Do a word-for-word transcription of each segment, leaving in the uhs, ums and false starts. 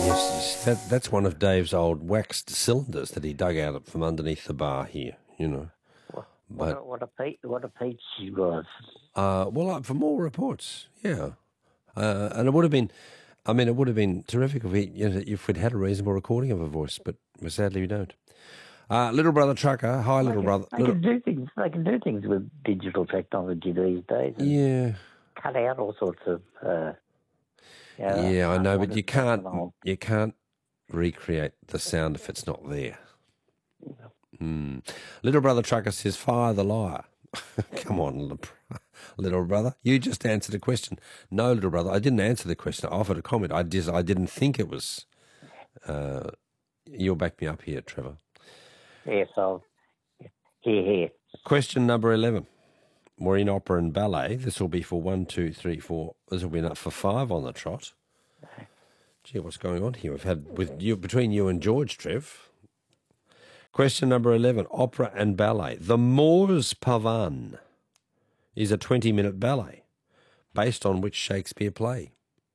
Yes, that, that's one of Dave's old waxed cylinders that he dug out from underneath the bar here, you know. What, But, what a, what a peach, what a peach she was. uh, well, uh, for more reports, yeah. Uh, and it would have been, I mean, it would have been terrific if, we, you know, if we'd had a reasonable recording of her voice, but sadly we don't. Uh, little brother trucker, hi, They little can, brother. they Little, can do things. They can do things with digital technology these days. And yeah, cut out all sorts of. Uh, you know, yeah, I know, but unwanted you stuff can't, and all. you can't recreate the sound if it's not there. Mm. Little brother trucker says, fire the liar. Come on, little, little brother. You just answered a question. No, little brother, I didn't answer the question. I offered a comment. I just, I didn't think it was. Uh, you'll back me up here, Trevor. Yes, I'll. Here, here. Question number eleven. We're in opera and ballet. This will be for one, two, three, four. This will be enough for five on the trot. Gee, what's going on here? We've had with you between you and George, Trev. Question number eleven. Opera and ballet. The Moors Pavan is a twenty-minute ballet based on which Shakespeare play?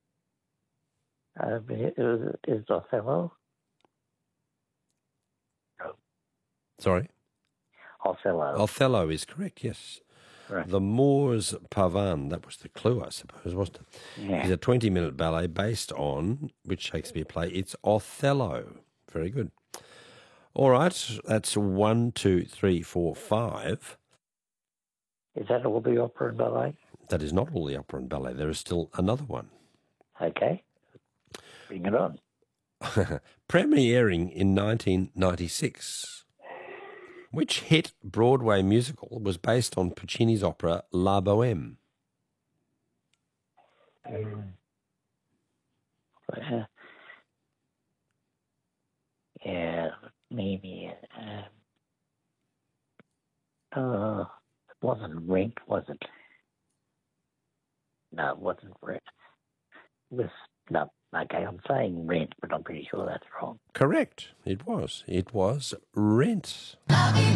Uh, it was, is Othello? Sorry? Othello. Othello is correct, yes. Right. The Moors Pavan, that was the clue, I suppose, wasn't it? Yeah. Is a twenty-minute ballet based on which Shakespeare play? It's Othello. Very good. All right, that's one, two, three, four, five. Is that all the opera and ballet? That is not all the opera and ballet. There is still another one. Okay. Bring it on. Premiering in nineteen ninety-six. Which hit Broadway musical was based on Puccini's opera La Bohème? Um, uh, yeah, maybe. Um, oh, it wasn't Rent, was it? No, it wasn't Rent. It was, no, okay, I'm saying Rent, but I'm pretty sure that's wrong. Correct. It was. It was Rent.